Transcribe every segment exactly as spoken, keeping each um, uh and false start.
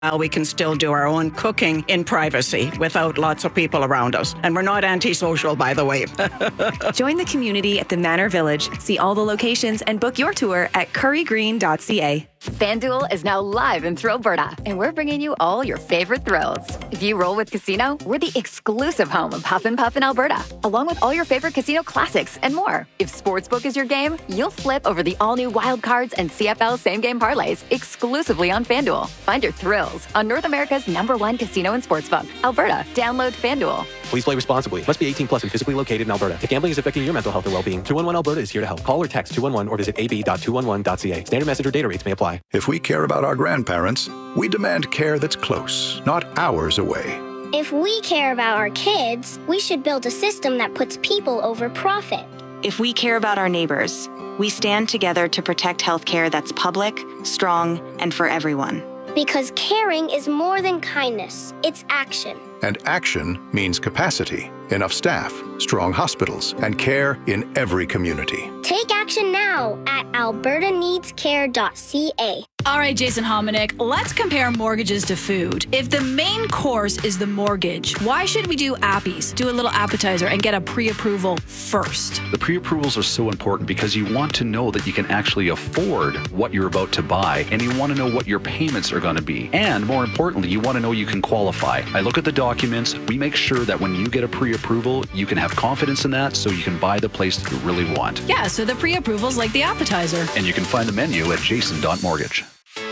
We can still do our own cooking in privacy without lots of people around us. And we're not antisocial, by the way. Join the community at the Manor Village. See all the locations and book your tour at curry green dot c a. FanDuel is now live in Thrillberta, and we're bringing you all your favorite thrills. If you roll with Casino, we're the exclusive home of Huff and Puff in Alberta, along with all your favorite casino classics and more. If Sportsbook is your game, you'll flip over the all-new Wild Cards and C F L same-game parlays exclusively on FanDuel. Find your thrills on North America's number one casino and sportsbook, Alberta. Download FanDuel. Please play responsibly. Must be eighteen plus and physically located in Alberta. If gambling is affecting your mental health or well-being, two one one Alberta is here to help. Call or text two one one or visit a b dot two one one dot c a. Standard message or data rates may apply. If we care about our grandparents, we demand care that's close, not hours away. If we care about our kids, we should build a system that puts people over profit. If we care about our neighbors, we stand together to protect healthcare that's public, strong, and for everyone. Because caring is more than kindness, it's action. And action means capacity, enough staff, strong hospitals, and care in every community. Take action now at alberta needs care dot c a. All right, Jason Hominick, let's compare mortgages to food. If the main course is the mortgage, why should we do appies, do a little appetizer, and get a pre-approval first? The pre-approvals are so important because you want to know that you can actually afford what you're about to buy, and you want to know what your payments are going to be. And more importantly, you want to know you can qualify. I look at the documents. We make sure that when you get a pre-approval, you can have confidence in that so you can buy the place that you really want. Yeah, so the pre-approval's like the appetizer. And you can find the menu at jason dot mortgage.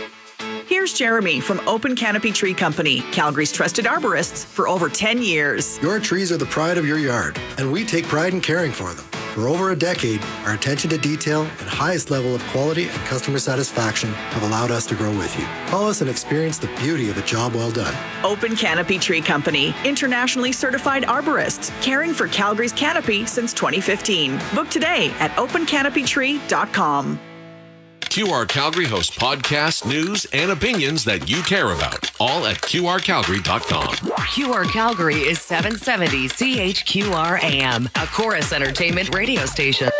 Here's Jeremy from Open Canopy Tree Company, Calgary's trusted arborists for over ten years. Your trees are the pride of your yard, and we take pride in caring for them. For over a decade, our attention to detail and highest level of quality and customer satisfaction have allowed us to grow with you. Call us and experience the beauty of a job well done. Open Canopy Tree Company, internationally certified arborists, caring for Calgary's canopy since twenty fifteen. Book today at open canopy tree dot com. Q R Calgary hosts podcasts, news, and opinions that you care about. All at q r calgary dot com. Q R Calgary is seven seventy C H Q R A M, a Chorus Entertainment radio station.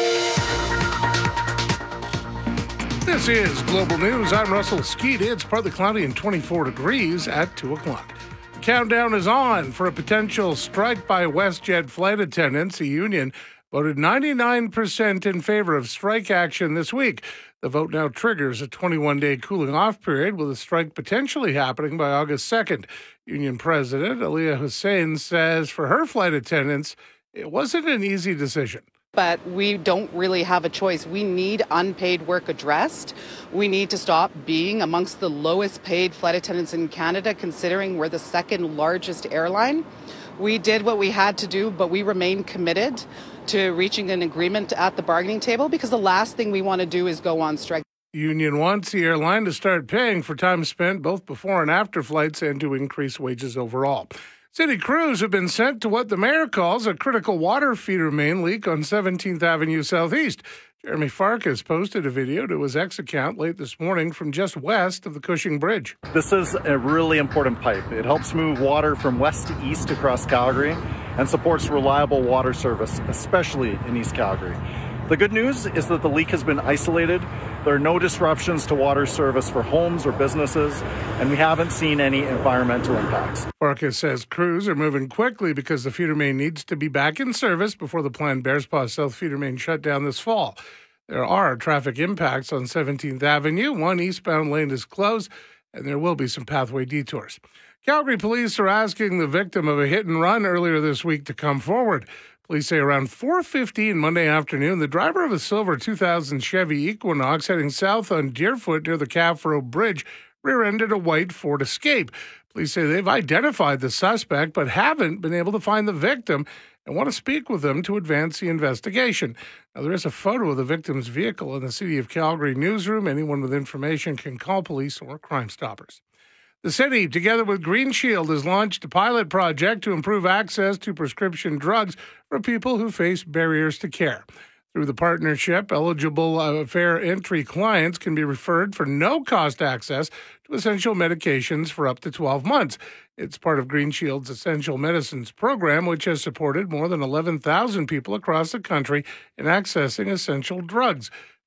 This is Global News. I'm Russell Skeet. It's partly cloudy and twenty-four degrees at two o'clock. The countdown is on for a potential strike by WestJet flight attendants. The union voted ninety-nine percent in favor of strike action this week. The vote now triggers a twenty-one day cooling-off period, with a strike potentially happening by August second. Union President Aliyah Hussein says for her flight attendants, it wasn't an easy decision. But we don't really have a choice. We need unpaid work addressed. We need to stop being amongst the lowest paid flight attendants in Canada, considering we're the second largest airline. We did what we had to do, but we remain committed to reaching an agreement at the bargaining table, because the last thing we want to do is go on strike. The union wants the airline to start paying for time spent both before and after flights and to increase wages overall. City crews have been sent to what the mayor calls a critical water feeder main leak on seventeenth Avenue Southeast. Jeremy Farkas posted a video to his X account late this morning from just west of the Cushing Bridge. This is a really important pipe. It helps move water from west to east across Calgary and supports reliable water service, especially in East Calgary. The good news is that the leak has been isolated. There are no disruptions to water service for homes or businesses, and we haven't seen any environmental impacts. Farkas says crews are moving quickly because the feeder main needs to be back in service before the planned Bearspaw South feeder main shut down this fall. There are traffic impacts on seventeenth Avenue. One eastbound lane is closed, and there will be some pathway detours. Calgary police are asking the victim of a hit and run earlier this week to come forward. Police say around four fifteen Monday afternoon, the driver of a silver two thousand Chevy Equinox heading south on Deerfoot near the Calf Road Bridge rear-ended a white Ford Escape. Police say they've identified the suspect but haven't been able to find the victim and want to speak with them to advance the investigation. Now, there is a photo of the victim's vehicle in the City of Calgary newsroom. Anyone with information can call police or Crime Stoppers. The city, together with Green Shield, has launched a pilot project to improve access to prescription drugs for people who face barriers to care. Through the partnership, eligible uh, fair entry clients can be referred for no-cost access to essential medications for up to twelve months. It's part of Green Shield's Essential Medicines program, which has supported more than eleven thousand people across the country in accessing essential drugs.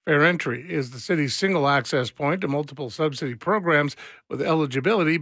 Fair Entry is the city's single access point to multiple subsidy programs with eligibility